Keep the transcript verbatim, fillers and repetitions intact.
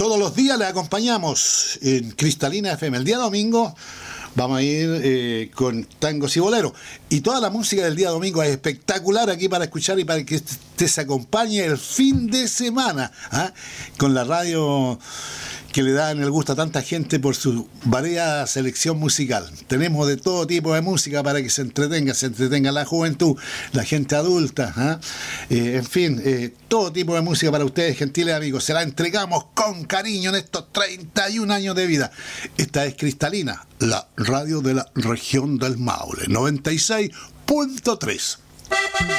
Todos los días le acompañamos en Cristalina F M. El día domingo vamos a ir eh, con tangos y boleros. Y toda la música del día domingo es espectacular aquí para escuchar y para que usted se acompañe el fin de semana, ¿ah? Con la radio que le dan el gusto a tanta gente por su variada selección musical. Tenemos de todo tipo de música para que se entretenga, se entretenga la juventud, la gente adulta, ¿ah? eh, en fin, eh, todo tipo de música para ustedes, gentiles amigos. Se la entregamos con cariño en estos treinta y un años de vida. Esta es Cristalina, la radio de la región del Maule, noventa y seis punto tres.